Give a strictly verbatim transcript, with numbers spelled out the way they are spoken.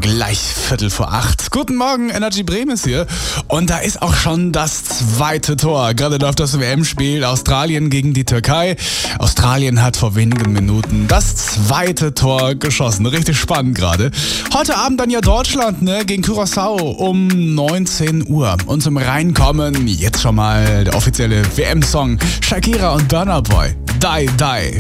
gleich Viertel vor acht. Guten Morgen, Energy Bremen ist hier. Und da ist auch schon das zweite Tor. Gerade läuft das W M-Spiel Australien gegen die Türkei. Australien hat vor wenigen Minuten das zweite Tor geschossen. Richtig spannend gerade. Heute Abend dann ja Deutschland ne, gegen Curaçao um neunzehn Uhr. Und zum Reinkommen jetzt schon mal der offizielle W M-Song Shakira und Burna Boy. Die, die.